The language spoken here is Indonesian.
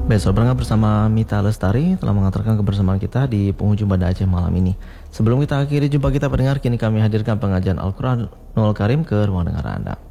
Besok berangkat bersama Mita Lestari telah mengantarkan kebersamaan kita di penghujung Banda Aceh malam ini. Sebelum kita akhiri jumpa kita pendengar, kini kami hadirkan pengajian Al-Quranul Karim ke ruang dengar Anda.